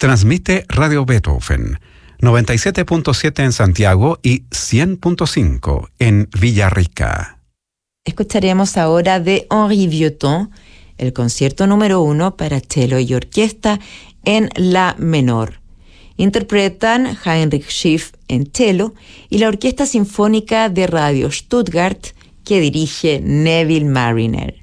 Transmite Radio Beethoven, 97.7 en Santiago y 100.5 en Villarrica. Escucharemos ahora de Henri Vieuxtemps, el concierto número 1 para cello y orquesta en la menor. Interpretan Heinrich Schiff en cello y la Orquesta Sinfónica de Radio Stuttgart, que dirige Neville Marriner.